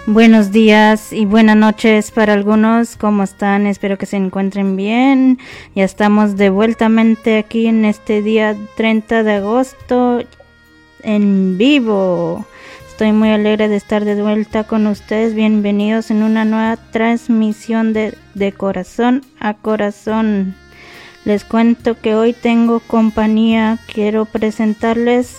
Buenos días y buenas noches para algunos. ¿Cómo están? Espero que se encuentren bien. Ya estamos de vuelta aquí en este día 30 de agosto en vivo. Estoy muy alegre de estar de vuelta con ustedes. Bienvenidos en una nueva transmisión de corazón a corazón. Les cuento que hoy tengo compañía. Quiero presentarles